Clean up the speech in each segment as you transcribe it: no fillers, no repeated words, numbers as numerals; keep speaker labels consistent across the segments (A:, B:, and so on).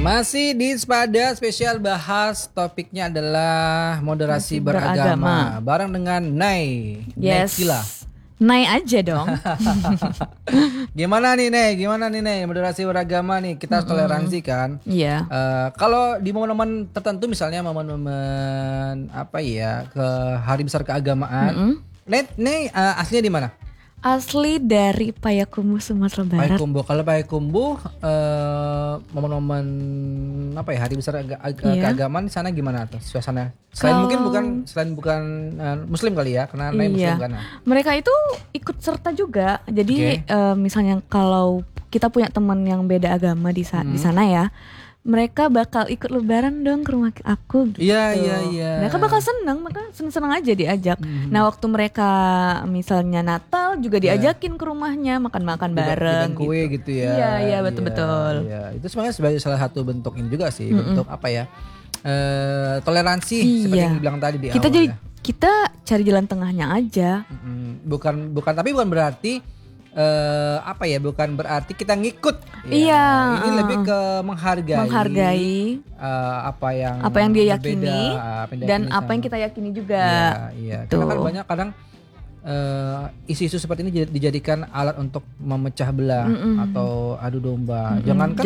A: Masih di Sepada spesial bahas topiknya adalah moderasi beragama. Bareng dengan Nay.
B: Yes.
A: Nay Kila.
B: Nay aja dong.
A: Gimana nih Nay moderasi beragama nih, kita harus toleransi kan.
B: Iya.
A: Kalau di momen-momen tertentu misalnya momen-momen apa ya, ke hari besar keagamaan. Nay aslinya di mana?
B: Asli dari Payakumbuh, Sumatera Barat.
A: Payakumbuh. Kalau Payakumbuh momen-momen apa ya, hari besar keagamaan di sana gimana tuh suasana? Selain bukan Muslim kali ya, karena Nay Muslim kan.
B: Mereka itu ikut serta juga. Jadi misalnya kalau kita punya teman yang beda agama di sana ya, mereka bakal ikut lebaran dong ke rumah aku gitu.
A: Iya.
B: Mereka bakal seneng aja diajak. Nah waktu mereka misalnya Natal juga diajakin ke rumahnya makan-makan bareng.
A: Bikin kue gitu ya.
B: Iya betul.
A: Iya. Itu sebenarnya sebagai salah satu bentuk ini juga sih, bentuk apa ya? Toleransi seperti yang dibilang tadi di awal.
B: Kita cari jalan tengahnya aja.
A: Bukan berarti bukan berarti kita ngikut.
B: Iya.
A: Ini lebih ke menghargai apa yang
B: dia yakini
A: berbeda,
B: dan apa yang kita yakini juga.
A: Iya. Karena kan banyak kadang isu-isu seperti ini dijadikan alat untuk memecah belah atau adu domba. Jangan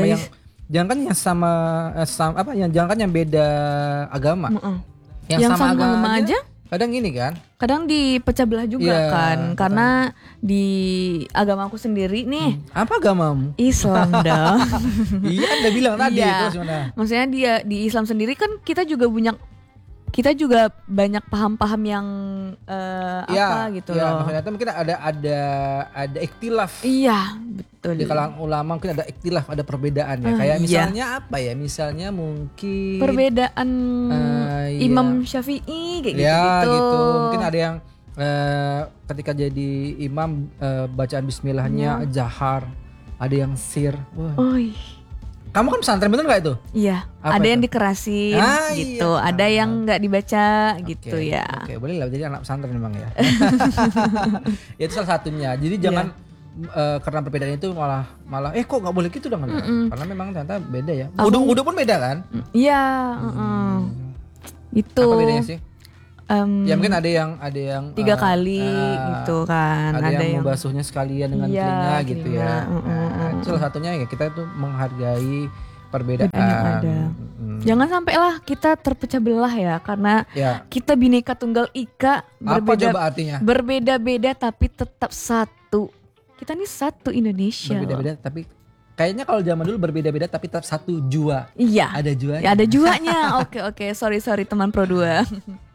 A: yang beda agama. Yang sama agama aja. Kadang gini kan?
B: Kadang dipecah belah juga kan. Karena di agamaku sendiri nih.
A: Apa agamamu?
B: Islam dong.
A: Iya, Anda bilang tadi.
B: Maksudnya di Islam sendiri kan kita juga banyak paham-paham yang gitu loh.
A: Maksudnya itu mungkin ada ikhtilaf.
B: Iya, betul.
A: Di kalangan ulama mungkin ada ikhtilaf, ada perbedaan ya. Kayak misalnya apa ya? Misalnya mungkin
B: perbedaan Imam Syafi'i kayak gitu.
A: Mungkin ada yang ketika jadi imam bacaan bismillahnya jahar, ada yang sir. Kamu kan pesantren bener gak itu?
B: Iya. Ada yang dikerasin gitu.
A: Iya.
B: Ada yang gak dibaca gitu ya.
A: Oke, boleh lah jadi anak pesantren memang ya. Ya itu salah satunya. Jadi jangan karena perbedaan itu malah kok gak boleh gitu dong. Karena memang ternyata beda ya. Wudhu pun beda kan?
B: Iya. Itu.
A: Apa bedanya sih? Ya mungkin ada yang
B: 3 kali gitu kan.
A: Ada yang membasuhnya sekalian dengan telinga gitu ya. Itu salah satunya ya, kita tuh menghargai perbedaan.
B: Jangan sampai lah kita terpecah belah ya, karena kita Bhinneka Tunggal Ika.
A: Apa coba artinya?
B: Berbeda-beda tapi tetap satu. Kita nih satu Indonesia.
A: Berbeda-beda tapi kayaknya kalau zaman dulu berbeda-beda tapi tetap satu jua.
B: Iya.
A: Ada juanya.
B: Ada juanya. Oke. Sorry teman Pro 2.